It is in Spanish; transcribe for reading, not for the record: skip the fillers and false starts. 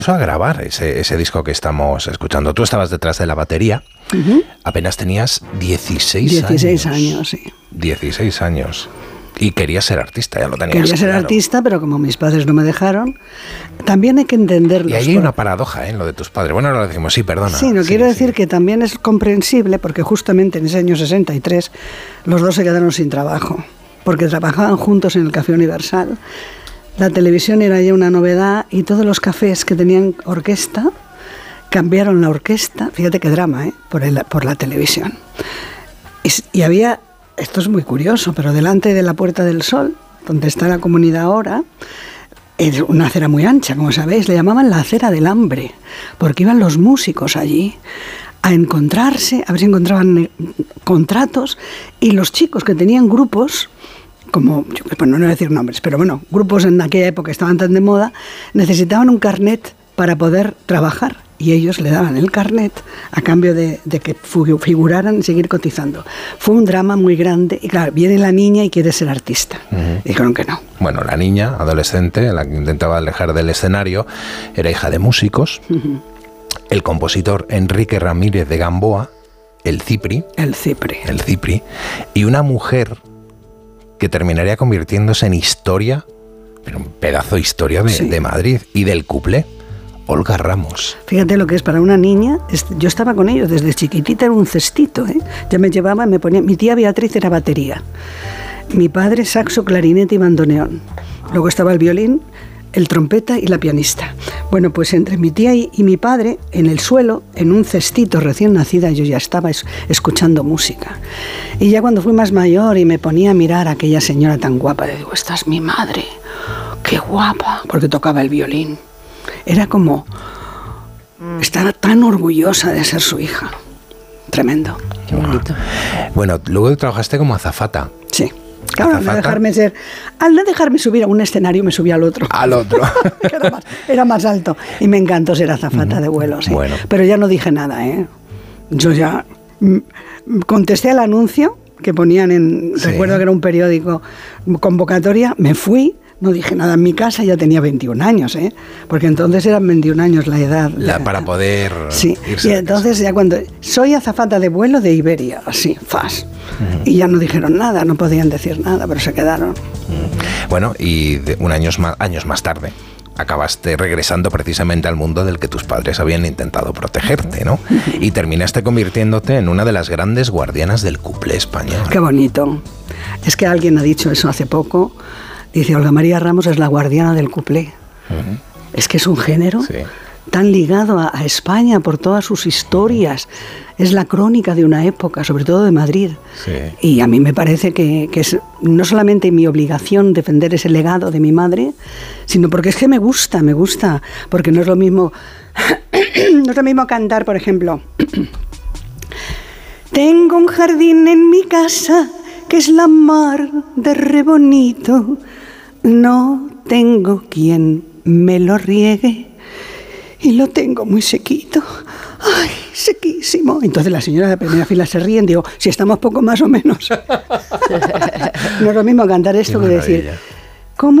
a grabar ese disco que estamos escuchando. Tú estabas detrás de la batería, apenas tenías 16 años, sí. 16 años. Y querías ser artista, ya lo tenías Quería ser artista, pero como mis padres no me dejaron, también hay que entenderlo. Y ahí hay una paradoja en lo de tus padres. Bueno, ahora lo decimos, sí, perdona. Sí, quiero decir que también es comprensible, porque justamente en ese año 63 los dos se quedaron sin trabajo, porque trabajaban juntos en el Café Universal. La televisión era ya una novedad y todos los cafés que tenían orquesta cambiaron la orquesta, fíjate qué drama, por la televisión. Y había, esto es muy curioso, pero delante de la Puerta del Sol, donde está la comunidad ahora, es una acera muy ancha, como sabéis, le llamaban la acera del hambre, porque iban los músicos allí a encontrarse, a ver si encontraban contratos, y los chicos que tenían grupos, como, no voy a decir nombres, pero bueno, grupos en aquella época estaban tan de moda, necesitaban un carnet para poder trabajar. Y ellos le daban el carnet a cambio de que figuraran y seguir cotizando. Fue un drama muy grande. Y claro, viene la niña y quiere ser artista. Dijeron que no. Bueno, la niña, adolescente, la que intentaba alejar del escenario, era hija de músicos. El compositor Enrique Ramírez de Gamboa, el Cipri, y una mujer que terminaría convirtiéndose en historia, pero un pedazo de historia de Madrid y del cuplé. Olga Ramos. Fíjate lo que es para una niña. Yo estaba con ellos desde chiquitita, era un cestito, Ya me llevaba, me ponía. Mi tía Beatriz era batería, mi padre saxo, clarinete y bandoneón. Luego estaba el violín, el trompeta y la pianista. Bueno, pues entre mi tía y mi padre, en el suelo, en un cestito recién nacida, yo ya estaba escuchando música. Y ya cuando fui más mayor y me ponía a mirar a aquella señora tan guapa, le digo, esta es mi madre, qué guapa, porque tocaba el violín. Era como, estaba tan orgullosa de ser su hija. Tremendo. Qué bonito. Bueno, luego trabajaste como azafata. Sí. Claro, al no dejarme subir a un escenario, me subí al otro. Al otro. era más alto. Y me encantó ser azafata de vuelo, sí. Bueno. Pero ya no dije nada, Yo ya contesté al anuncio que ponían recuerdo que era un periódico, convocatoria, me fui. No dije nada en mi casa, ya tenía 21 años, porque entonces eran 21 años la edad. Para poder irse y entonces ya cuando... Soy azafata de vuelo de Iberia, así, fas. Y ya no dijeron nada, no podían decir nada, pero se quedaron. Bueno, y años más tarde acabaste regresando precisamente al mundo del que tus padres habían intentado protegerte, ¿no? Y terminaste convirtiéndote en una de las grandes guardianas del cuplé español. Qué bonito. Es que alguien ha dicho eso hace poco. Dice, Olga María Ramos es la guardiana del cuplé. Es que es un género tan ligado a España por todas sus historias. Es la crónica de una época, sobre todo de Madrid. Y a mí me parece que es no solamente mi obligación defender ese legado de mi madre, sino porque es que me gusta, porque no es lo mismo, no es lo mismo cantar, por ejemplo. Tengo un jardín en mi casa que es la mar de re bonito. No tengo quien me lo riegue y lo tengo muy sequito. ¡Ay, sequísimo! Entonces la señora de primera fila se ríe y digo, si estamos poco más o menos. No es lo mismo cantar esto que decir,